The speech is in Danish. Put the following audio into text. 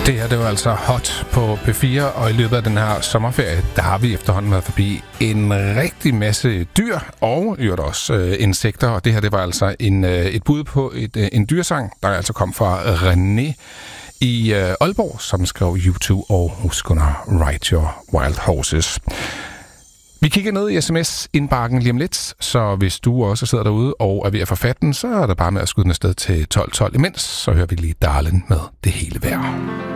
Det her, det var altså hot på P4, og i løbet af den her sommerferie, der har vi efterhånden været forbi en rigtig masse dyr, og jo også insekter, og det her, det var altså et bud på en dyrsang, der altså kom fra René i Aalborg, som skrev YouTube og Who's Gonna Ride Your Wild Horses. Vi kigger ned i sms-indbakken lige om lidt, så hvis du også sidder derude og er ved at forfatte den, så er det bare med at skyde den afsted til 12.12. Imens så hører vi lige Darlin med Det Hele Værd.